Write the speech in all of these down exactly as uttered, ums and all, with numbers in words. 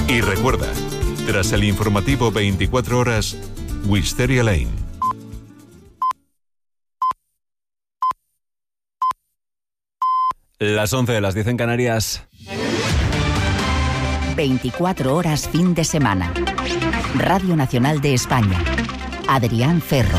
Y recuerda, tras el informativo veinticuatro horas, Wisteria Lane. Las once de las diez en Canarias. veinticuatro horas fin de semana. Radio Nacional de España. Adrián Ferro.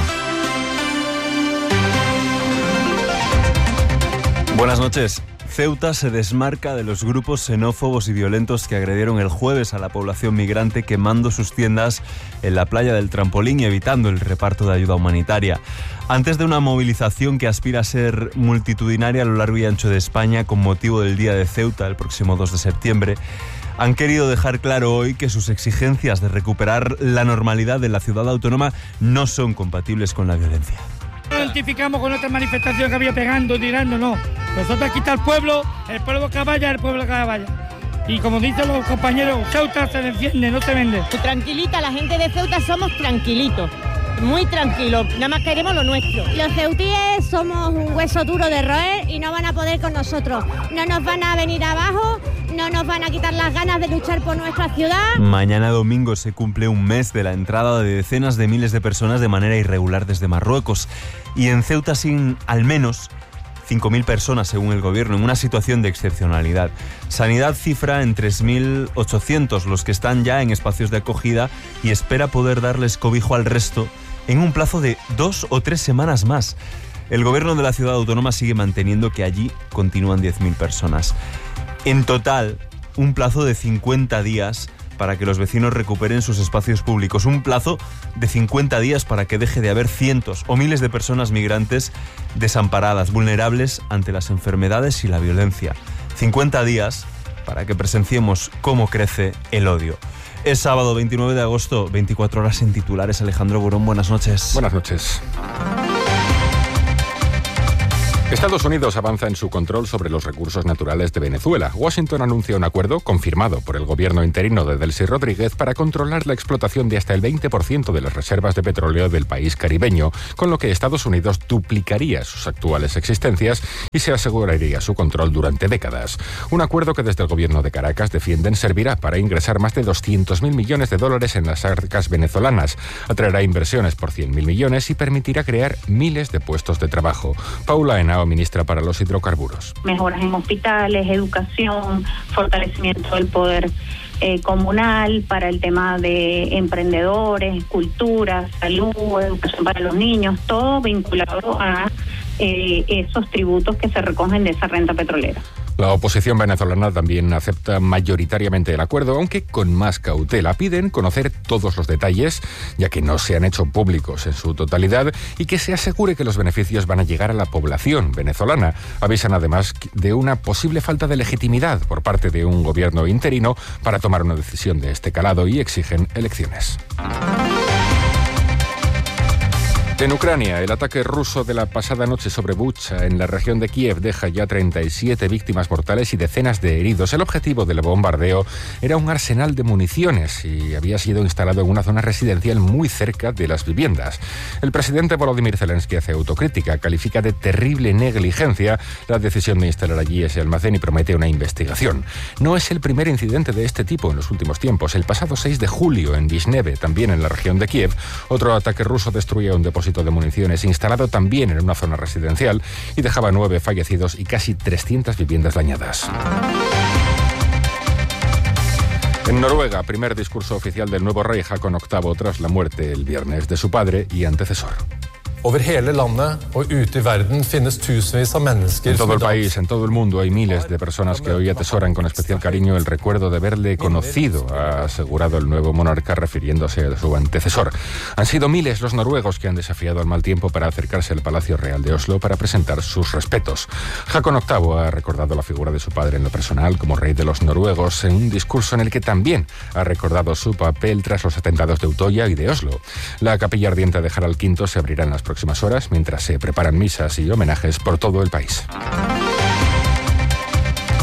Buenas noches. Ceuta se desmarca de los grupos xenófobos y violentos que agredieron el jueves a la población migrante quemando sus tiendas en la playa del Trampolín y evitando el reparto de ayuda humanitaria. Antes de una movilización que aspira a ser multitudinaria a lo largo y ancho de España con motivo del Día de Ceuta el próximo dos de septiembre, han querido dejar claro hoy que sus exigencias de recuperar la normalidad de la ciudad autónoma no son compatibles con la violencia. No identificamos con otra manifestación que había pegando, tirando, no. Nosotros aquí está el pueblo, el pueblo que vaya, el pueblo que vaya. Y como dicen los compañeros, Ceuta se defiende, no se vende. Tranquilita, la gente de Ceuta somos tranquilitos, muy tranquilos, nada más queremos lo nuestro. Los ceutíes somos un hueso duro de roer y no van a poder con nosotros. No nos van a venir abajo, no nos van a quitar las ganas de luchar por nuestra ciudad. Mañana domingo se cumple un mes de la entrada de decenas de miles de personas de manera irregular desde Marruecos. Y en Ceuta sin al menos cinco mil personas según el gobierno, en una situación de excepcionalidad. Sanidad cifra en tres mil ochocientos los que están ya en espacios de acogida y espera poder darles cobijo al resto en un plazo de dos o tres semanas más. El gobierno de la ciudad autónoma sigue manteniendo que allí continúan diez mil personas. En total, un plazo de cincuenta días para que los vecinos recuperen sus espacios públicos. Un plazo de cincuenta días para que deje de haber cientos o miles de personas migrantes desamparadas, vulnerables ante las enfermedades y la violencia. cincuenta días para que presenciemos cómo crece el odio. Es sábado veintinueve de agosto, veinticuatro horas en titulares. Alejandro Burón, buenas noches. Buenas noches. Estados Unidos avanza en su control sobre los recursos naturales de Venezuela. Washington anuncia un acuerdo confirmado por el gobierno interino de Delcy Rodríguez para controlar la explotación de hasta el veinte por ciento de las reservas de petróleo del país caribeño, con lo que Estados Unidos duplicaría sus actuales existencias y se aseguraría su control durante décadas. Un acuerdo que desde el gobierno de Caracas defienden servirá para ingresar más de doscientos mil millones de dólares en las arcas venezolanas, atraerá inversiones por cien mil millones y permitirá crear miles de puestos de trabajo. Paula Henao, ministra para los hidrocarburos. Mejoras en hospitales, educación, fortalecimiento del poder eh, comunal para el tema de emprendedores, cultura, salud, educación para los niños, todo vinculado a eh, esos tributos que se recogen de esa renta petrolera. La oposición venezolana también acepta mayoritariamente el acuerdo, aunque con más cautela. Piden conocer todos los detalles, ya que no se han hecho públicos en su totalidad, y que se asegure que los beneficios van a llegar a la población venezolana. Avisan además de una posible falta de legitimidad por parte de un gobierno interino para tomar una decisión de este calado y exigen elecciones. En Ucrania, el ataque ruso de la pasada noche sobre Bucha, en la región de Kiev, deja ya treinta y siete víctimas mortales y decenas de heridos. El objetivo del bombardeo era un arsenal de municiones y había sido instalado en una zona residencial muy cerca de las viviendas. El presidente Volodymyr Zelensky hace autocrítica, califica de terrible negligencia la decisión de instalar allí ese almacén y promete una investigación. No es el primer incidente de este tipo en los últimos tiempos. El pasado seis de julio, en Vishneve, también en la región de Kiev, otro ataque ruso destruía un depósito de municiones instalado también en una zona residencial y dejaba nueve fallecidos y casi trescientas viviendas dañadas. En Noruega, primer discurso oficial del nuevo rey Haakon octavo tras la muerte el viernes de su padre y antecesor. Over hele landet og ute i verden finnes tusenvis av mennesker. En todo el país, en todo el mundo, hay miles de personas que hoy atesoran con especial cariño el recuerdo de haberle conocido, ha asegurado el nuevo monarca refiriéndose a su antecesor. Han sido miles los noruegos que han desafiado al mal tiempo para acercarse al Palacio Real de Oslo para presentar sus respetos. Haakon octavo ha recordado la figura de su padre en lo personal como rey de los noruegos en un discurso en el que también ha recordado su papel tras los atentados de Utoya y de Oslo. La capilla ardiente de Harald quinto se abrirá en las próximas horas mientras se preparan misas y homenajes por todo el país.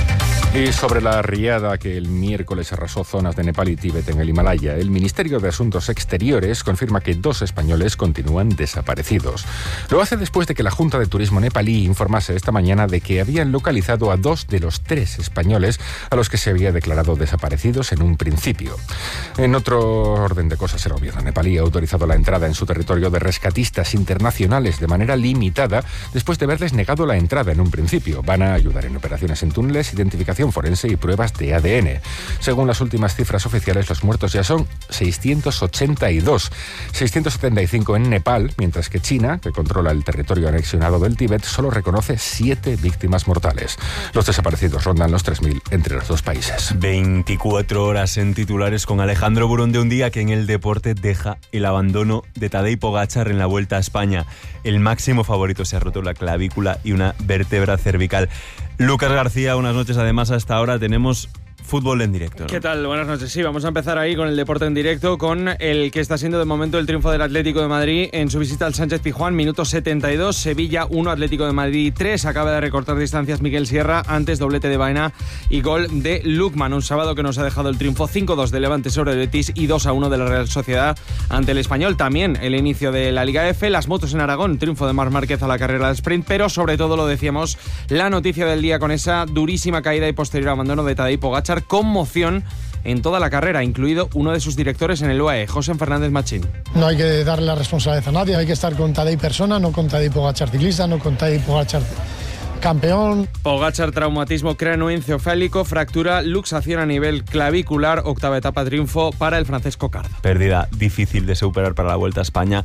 Y sobre la riada que el miércoles arrasó zonas de Nepal y Tíbet en el Himalaya, el Ministerio de Asuntos Exteriores confirma que dos españoles continúan desaparecidos. Lo hace después de que la Junta de Turismo nepalí informase esta mañana de que habían localizado a dos de los tres españoles a los que se había declarado desaparecidos en un principio. En otro orden de cosas, el gobierno nepalí ha autorizado la entrada en su territorio de rescatistas internacionales de manera limitada después de haberles negado la entrada en un principio. Van a ayudar en operaciones en túneles, identificación forense y pruebas de A D N. Según las últimas cifras oficiales, los muertos ya son seiscientos ochenta y dos, seiscientos setenta y cinco en Nepal, mientras que China, que controla el territorio anexionado del Tíbet, solo reconoce siete víctimas mortales. Los desaparecidos rondan los tres mil entre los dos países. veinticuatro horas en titulares con Alejandro Burón, de un día que en el deporte deja el abandono de Tadej Pogačar en la Vuelta a España. El máximo favorito se ha roto la clavícula y una vértebra cervical. Lucas García, unas noches. Además, hasta ahora tenemos fútbol en directo, ¿no? ¿Qué tal? Buenas noches. Sí, vamos a empezar ahí con el deporte en directo, con el que está siendo de momento el triunfo del Atlético de Madrid en su visita al Sánchez Pizjuán. Minuto setenta y dos, Sevilla uno, Atlético de Madrid tres. Acaba de recortar distancias Miguel Sierra, antes doblete de Baena y gol de Lukman. Un sábado que nos ha dejado el triunfo cinco dos de Levante sobre el Betis y dos a uno de la Real Sociedad ante el Español. También el inicio de la Liga F, las motos en Aragón, triunfo de Marc Márquez a la carrera de sprint, pero sobre todo, lo decíamos, la noticia del día con esa durísima caída y posterior abandono de Tadej Pogačar. Conmoción en toda la carrera, incluido uno de sus directores en el U A E, José Fernández Machín. No hay que darle la responsabilidad a nadie, hay que estar con Tadej persona, no con Tadej Pogačar ciclista, no con Tadej Pogačar campeón. Pogačar, traumatismo craneoencefálico, fractura, luxación a nivel clavicular, octava etapa, triunfo para el francés Cocardo. Pérdida difícil de superar para la Vuelta a España.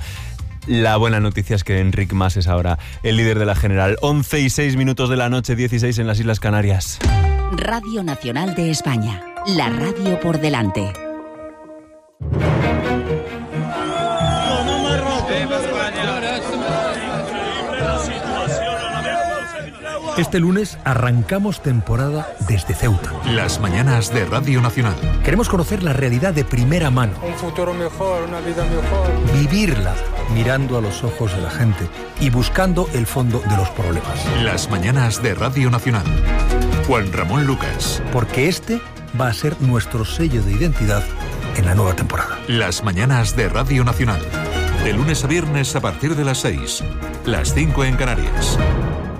La buena noticia es que Enric Mas es ahora el líder de la general. once y seis minutos de la noche, dieciséis en las Islas Canarias. Radio Nacional de España, la radio por delante. Este lunes arrancamos temporada desde Ceuta. Las mañanas de Radio Nacional. Queremos conocer la realidad de primera mano. Un futuro mejor, una vida mejor. Vivirla mirando a los ojos de la gente y buscando el fondo de los problemas. Las mañanas de Radio Nacional. Juan Ramón Lucas. Porque este va a ser nuestro sello de identidad en la nueva temporada. Las mañanas de Radio Nacional. De lunes a viernes a partir de las seis. Las cinco en Canarias.